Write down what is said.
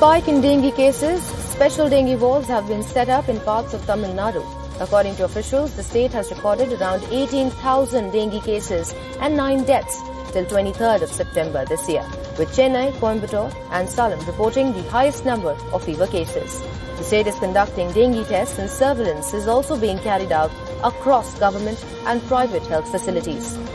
spike in dengue cases, special dengue wards have been set up in parts of Tamil Nadu. According to officials, the state has recorded around 18,000 dengue cases and 9 deaths till 23rd of September this year, with Chennai, Coimbatore and Salem reporting the highest number of fever cases. The state is conducting dengue tests and surveillance is also being carried out across government and private health facilities.